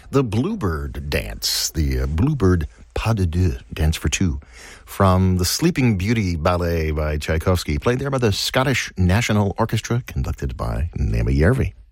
the Bluebird Dance, the Bluebird Pas de Deux, Dance for Two, from the Sleeping Beauty Ballet by Tchaikovsky, played there by the Scottish National Orchestra, conducted by Nema Järvi.